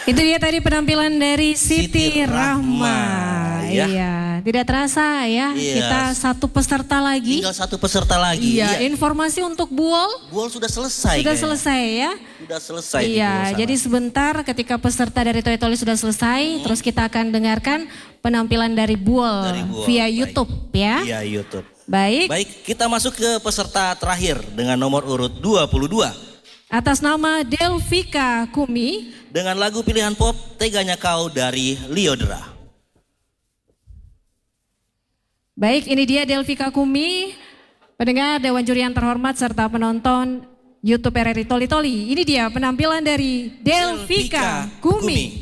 Itu dia tadi penampilan dari Siti Rahma. Ya. Iya, tidak terasa ya. Iya. Kita satu peserta lagi. Tinggal satu peserta lagi. Iya, informasi untuk Buol Buol sudah selesai. sudah kayaknya. selesai ya. Sudah selesai. di Buol Iya, sana. jadi sebentar ketika peserta dari Toy Toli sudah selesai, terus kita akan dengarkan penampilan dari Buol Dari Buol, via baik. YouTube ya. Iya, YouTube. Baik. Baik, kita masuk ke peserta terakhir dengan nomor urut 22. Atas nama Delvika Kumi. Dengan lagu pilihan pop Teganya Kau dari Liodra. Baik, ini dia Delvika Kumi, pendengar Dewan Juri yang terhormat serta penonton YouTube RRI Toli Toli. Ini dia penampilan dari Delvika Kumi.